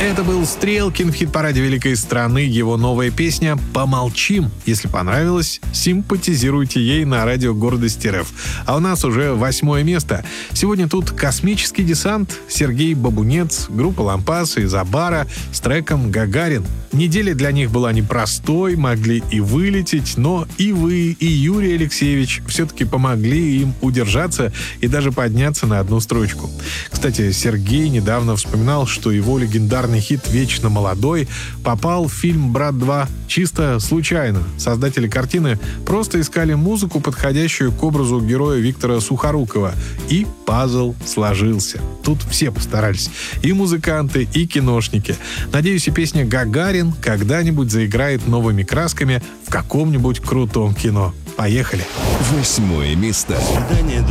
Это был Стрелкин в хит-параде великой страны. Его новая песня «Помолчим». Если понравилось, симпатизируйте ей на радио Гордость РФ. А у нас уже 8-е место. Сегодня тут космический десант, Сергей Бабунец, группа «Лампас» из Абара с треком «Гагарин». Неделя для них была непростой, могли и вылететь, но и вы, и Юрий Алексеевич все-таки помогли им удержаться и даже подняться на одну строчку. Кстати, Сергей недавно вспоминал, что его легендарный хит «Вечно молодой» попал в фильм «Брат 2» чисто случайно. Создатели картины просто искали музыку, подходящую к образу героя Виктора Сухорукова. И пазл сложился. Тут все постарались. И музыканты, и киношники. Надеюсь, и песня «Гагарин» когда-нибудь заиграет новыми красками в каком-нибудь крутом кино. Поехали! 8-е место.